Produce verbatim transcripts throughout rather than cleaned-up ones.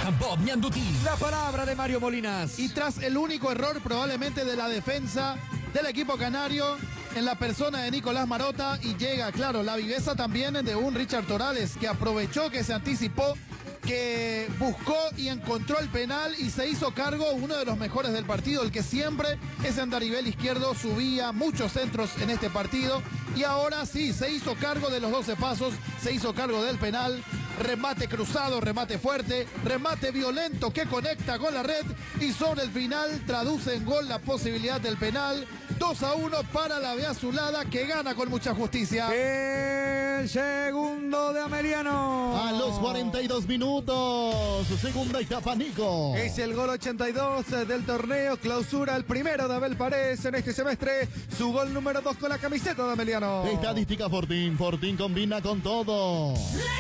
Rock and Pop Ñandutí. La palabra de Mario Molinas. Y tras el único error probablemente de la defensa del equipo canario en la persona de Nicolás Marota, y llega, claro, la viveza también de un Richard Torales que aprovechó, que se anticipó, que buscó y encontró el penal y se hizo cargo uno de los mejores del partido, el que siempre ese andarivel izquierdo subía muchos centros en este partido, y ahora sí, se hizo cargo de los doce pasos, se hizo cargo del penal, remate cruzado, remate fuerte, remate violento que conecta con la red y sobre el final traduce en gol la posibilidad del penal. dos a uno para la Beazulada, que gana con mucha justicia. El segundo de Ameliano. A los cuarenta y dos minutos, segunda etapa, Nico. Es el gol ochenta y dos del torneo, clausura el primero de Abel Paredes en este semestre, su gol número dos con la camiseta de Ameliano. Estadística Fortín, Fortín combina con todo.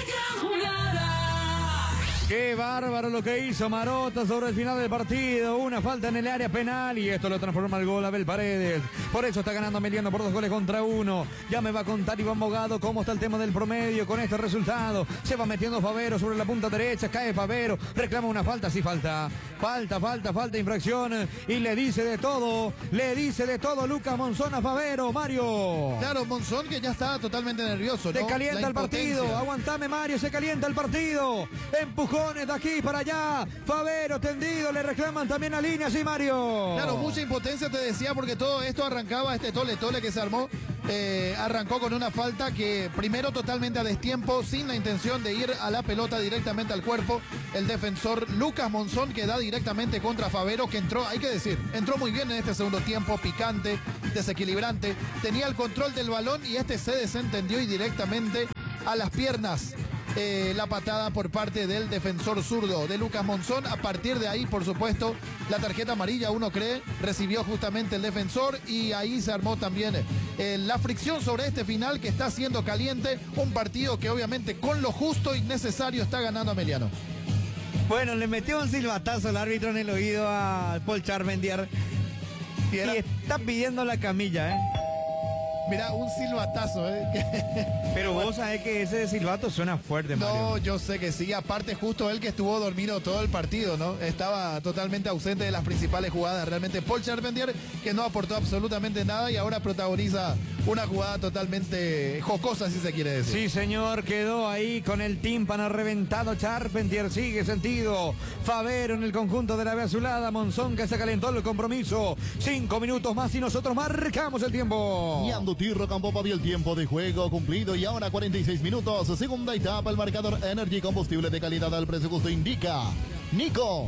Qué bárbaro lo que hizo Marota sobre el final del partido. Una falta en el área penal y esto lo transforma el gol Abel Paredes. Por eso está ganando Ameliano por dos goles contra uno. Ya me va a contar Iván Bogado cómo está el tema del promedio con este resultado. Se va metiendo Favero sobre la punta derecha. Cae Favero. Reclama una falta. Sí, falta. Falta, falta, falta, infracción. Y le dice de todo. Le dice de todo Lucas Monzón a Favero. Mario. Claro, Monzón que ya está totalmente nervioso, ¿no? Se calienta La el partido. impotencia. Aguantame, Mario. Se calienta el partido. Empujó de aquí para allá, Favero tendido, le reclaman también a línea, sí, Mario. Claro, mucha impotencia te decía, porque todo esto arrancaba, este tole tole que se armó, eh, arrancó con una falta que primero totalmente a destiempo, sin la intención de ir a la pelota directamente al cuerpo, el defensor Lucas Monzón, que da directamente contra Favero, que entró, hay que decir, entró muy bien en este segundo tiempo, picante, desequilibrante, tenía el control del balón y este se desentendió y directamente a las piernas. Eh, la patada por parte del defensor zurdo de Lucas Monzón. A partir de ahí, por supuesto, la tarjeta amarilla, uno cree, recibió justamente el defensor, y ahí se armó también eh, la fricción sobre este final que está siendo caliente, un partido que obviamente con lo justo y necesario está ganando Ameliano. Bueno, le metió un silbatazo el árbitro en el oído a Paul Charpendier y, y está pidiendo la camilla, ¿eh? Mira, un silbatazo, ¿eh? Pero vos sabés que ese silbato suena fuerte, Mario. No, yo sé que sí. Aparte, justo él que estuvo dormido todo el partido, ¿no? Estaba totalmente ausente de las principales jugadas. Realmente, Paul Charpendier, que no aportó absolutamente nada y ahora protagoniza una jugada totalmente jocosa, si se quiere decir. Sí, señor, quedó ahí con el tímpano reventado. Charpentier sigue sentido. Favero en el conjunto de la Beazulada. Monzón que se calentó el compromiso. Cinco minutos más y nosotros marcamos el tiempo. Ñandutí, Rock and Pop, había el tiempo de juego cumplido y ahora cuarenta y seis minutos, segunda etapa, el marcador Energy, combustible de calidad al precio justo, indica Nico.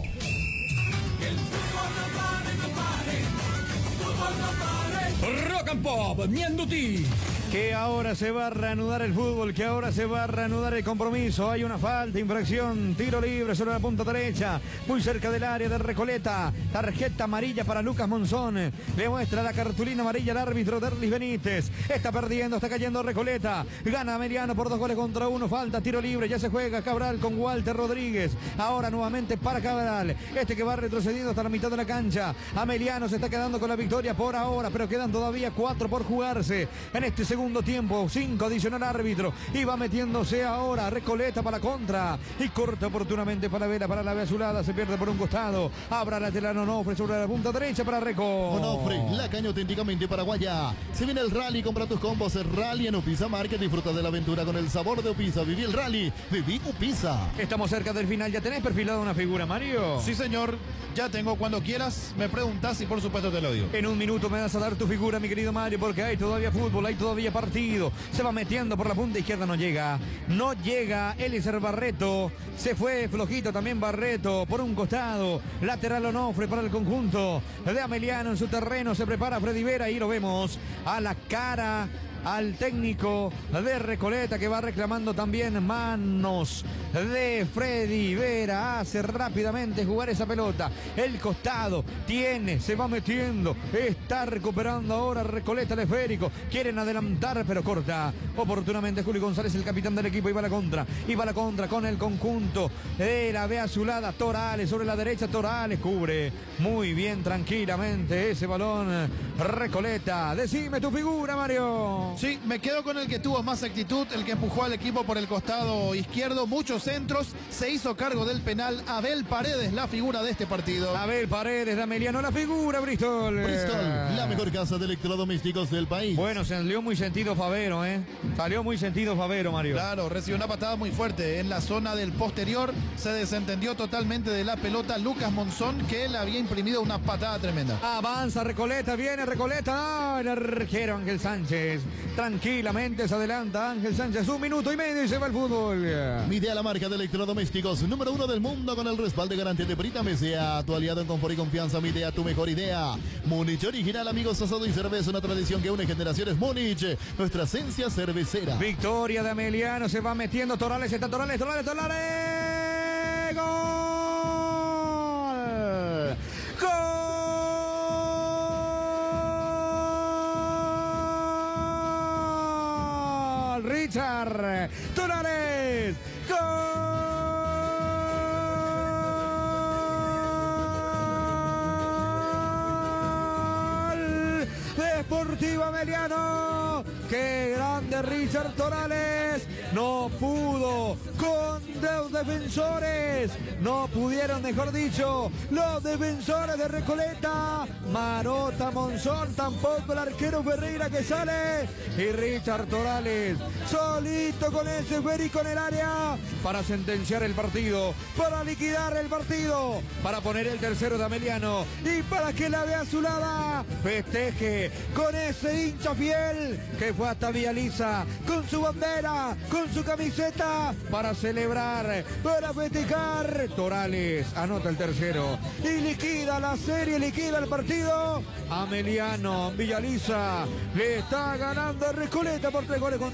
Rock and Pop Ñandutí. Que ahora se va a reanudar el fútbol, que ahora se va a reanudar el compromiso. Hay una falta, infracción, tiro libre sobre la punta derecha, muy cerca del área de Recoleta. Tarjeta amarilla para Lucas Monzón. Le muestra la cartulina amarilla al árbitro Derlis Benítez. Está perdiendo, está cayendo Recoleta. Gana Ameliano por dos goles contra uno. Falta, tiro libre, ya se juega Cabral con Walter Rodríguez. Ahora nuevamente para Cabral. Este que va retrocediendo hasta la mitad de la cancha. Ameliano se está quedando con la victoria por ahora, pero quedan todavía cuatro por jugarse en este segundo tiempo. Cinco adicional árbitro y va metiéndose ahora Recoleta para la contra y corta oportunamente para Vela, para la Beazulada, se pierde por un costado. Abra lateral Onofre sobre la punta derecha para Reco. Onofre, la caña auténticamente paraguaya. Se viene el rally, compra tus combos, el rally en Upisa Market, disfruta de la aventura con el sabor de Upisa. Viví el rally, viví Upisa. Estamos cerca del final, ¿ya tenés perfilada una figura, Mario? Sí, señor, ya tengo. Cuando quieras me preguntas y por supuesto te lo digo. En un minuto me vas a dar tu figura, mi querido Mario, porque hay todavía fútbol, hay todavía partido. Se va metiendo por la punta izquierda, no llega. No llega Eliezer Barreto. Se fue flojito también Barreto por un costado. Lateral Onofre para el conjunto de Ameliano en su terreno. Se prepara Freddy Vera y lo vemos a la cara al técnico de Recoleta, que va reclamando también manos de Freddy Vera. Hace rápidamente jugar esa pelota. El costado tiene, se va metiendo. Está recuperando ahora Recoleta el esférico. Quieren adelantar, pero corta oportunamente Julio González, el capitán del equipo. Iba a la contra, iba a la contra con el conjunto de la Beazulada. Torales sobre la derecha, Torales cubre muy bien, tranquilamente ese balón Recoleta. Decime tu figura, Mario. Sí, me quedo con el que tuvo más actitud, el que empujó al equipo por el costado izquierdo, muchos centros, se hizo cargo del penal. Abel Paredes, la figura de este partido. Abel Paredes de Ameliano, la figura, Bristol. Bristol, la mejor casa de electrodomésticos del país. Bueno, se salió muy sentido Favero, ¿eh? Salió muy sentido Favero, Mario. Claro, recibió una patada muy fuerte en la zona del posterior, se desentendió totalmente de la pelota Lucas Monzón, que le había imprimido una patada tremenda. Avanza Recoleta, viene Recoleta, el arquero Ángel Sánchez. Tranquilamente se adelanta Ángel Sánchez, un minuto y medio y se va el fútbol. Midea, la marca de electrodomésticos número uno del mundo con el respaldo y garantía de Brita Mesea, tu aliado en confort y confianza. Midea, tu mejor idea. Múnich original, amigos, asado y cerveza, una tradición que une generaciones. Múnich, nuestra esencia cervecera. Victoria de Ameliano, se va metiendo Torales, está Torales, Torales, Torales. ¡Gol! ¡Gol! Richard Torales, gol Deportivo Ameliano. Qué grande Richard Torales, no pudo con los defensores, no pudieron, mejor dicho, los defensores de Recoleta, Marota, Monzón, tampoco el arquero Ferreira que sale, y Richard Torales solito con ese esférico en el área para sentenciar el partido, para liquidar el partido, para poner el tercero de Ameliano y para que la vea azulada festeje con ese hincha fiel que fue hasta Villaliza con su bandera, con su camiseta para celebrar, para festejar. Torales anota el tercero y liquida la serie, liquida el partido. Ameliano, Villaliza le está ganando a Recoleta por tres goles contra